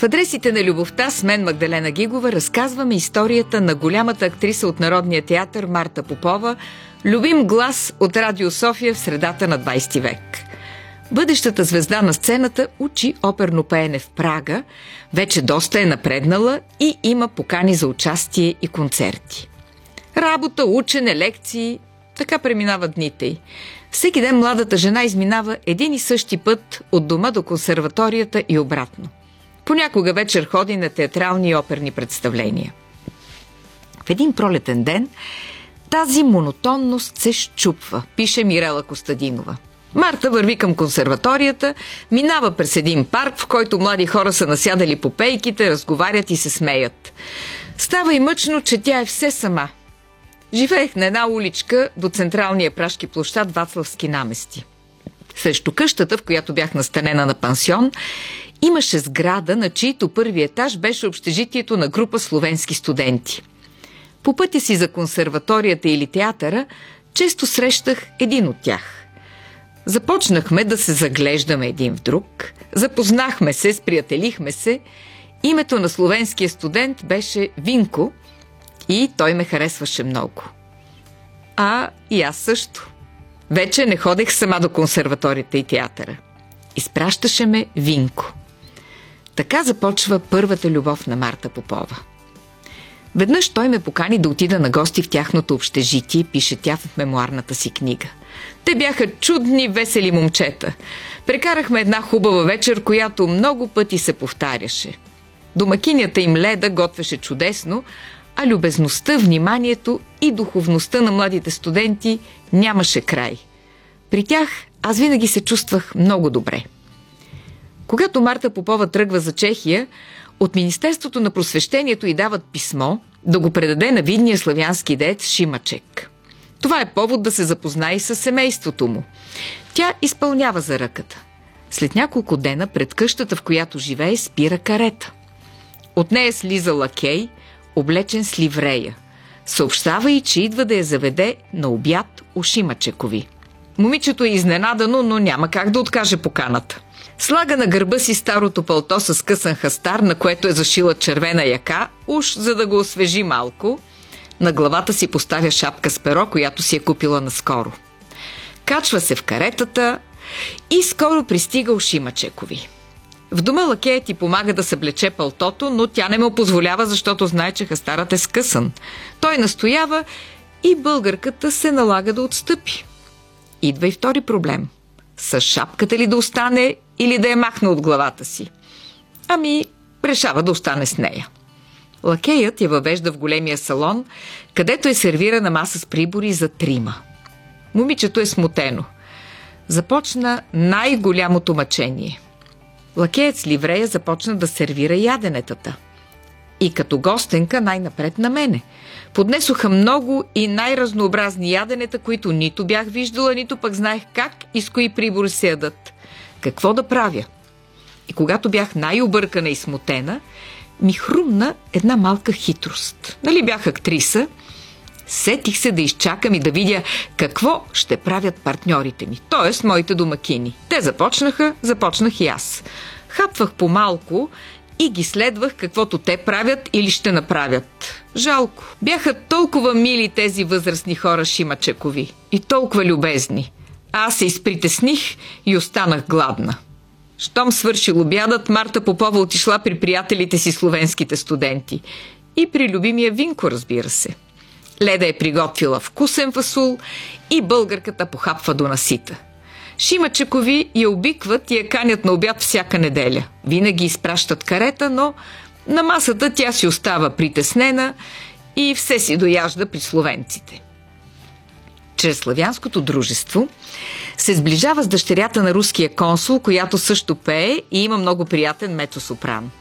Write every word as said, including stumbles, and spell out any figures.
В адресите на любовта с мен, Магдалена Гигова, разказваме историята на голямата актриса от Народния театър Марта Попова, любим глас от Радио София в средата на двайсети век. Бъдещата звезда на сцената учи оперно пеене в Прага, вече доста е напреднала и има покани за участие и концерти. Работа, учене, лекции, така преминават дните й. Всеки ден младата жена изминава един и същи път от дома до консерваторията и обратно. Понякога вечер ходи на театрални и оперни представления. В един пролетен ден тази монотонност се счупва, пише Мирела Костадинова. Марта върви към консерваторията, минава през един парк, в който млади хора са насядали по пейките, разговарят и се смеят. Става и мъчно, че тя е все сама. Живеех на една уличка до централния Пражки площад Вацлавски намести. Срещу къщата, в която бях настанена на пансион, имаше сграда, на чието първи етаж беше общежитието на група словенски студенти. По пътя си за консерваторията или театъра често срещах един от тях. Започнахме да се заглеждаме един в друг, запознахме се, сприятелихме се. Името на словенския студент беше Винко и той ме харесваше много. А и аз също. Вече не ходех сама до консерваторията и театъра. Изпращаше ме Винко. Така започва първата любов на Марта Попова. Веднъж той ме покани да отида на гости в тяхното общежитие, пише тя в мемоарната си книга. Те бяха чудни, весели момчета. Прекарахме една хубава вечер, която много пъти се повтаряше. Домакинята им Леда готвеше чудесно, а любезността, вниманието и духовността на младите студенти нямаше край. При тях аз винаги се чувствах много добре. Когато Марта Попова тръгва за Чехия, от Министерството на просвещението й дават писмо да го предаде на видния славянски деец Шимачек. Това е повод да се запознае с семейството му. Тя изпълнява заръката. След няколко дена пред къщата, в която живее, спира карета. От нея слиза лакей, облечен с ливрея. Съобщава й, че идва да я заведе на обяд у Шимачекови. Момичето е изненадано, но няма как да откаже поканата. Слага на гърба си старото палто с късан хастар, на което е зашила червена яка, уж за да го освежи малко. На главата си поставя шапка с перо, която си е купила наскоро. Качва се в каретата и скоро пристига у Шимачекови. В дома лакеят ти помага да съблече палтото, но тя не му позволява, защото знае, че хастарът е скъсан. Той настоява и българката се налага да отстъпи. Идва и втори проблем. С шапката ли да остане или да я махне от главата си? Ами, решава да остане с нея. Лакеят я въвежда в големия салон, където е сервирана маса с прибори за трима. Момичето е смутено. Започна най-голямото мъчение. Лакеят с ливрея започна да сервира яденетата. И като гостенка най-напред на мене. Поднесоха много и най-разнообразни яденета, които нито бях виждала, нито пък знаех как и с кои прибори се ядат. Какво да правя? И когато бях най-объркана и смутена, ми хрумна една малка хитрост. Нали бях актриса? Сетих се да изчакам и да видя какво ще правят партньорите ми, т.е. моите домакини. Те започнаха, започнах и аз. Хапвах по-малко и ги следвах каквото те правят или ще направят. Жалко. Бяха толкова мили тези възрастни хора Шимачекови и толкова любезни. Аз се изпритесних и останах гладна. Щом свършил обядът, Марта Попова отишла при приятелите си словенските студенти. И при любимия Винко, разбира се. Леда е приготвила вкусен фасул и българката похапва до насита. Шимачекови я обикват и я канят на обяд всяка неделя. Винаги изпращат карета, но на масата тя си остава притеснена и все си дояжда при словенците. Чрез славянското дружество се сближава с дъщерята на руския консул, която също пее и има много приятен мецо-сопран.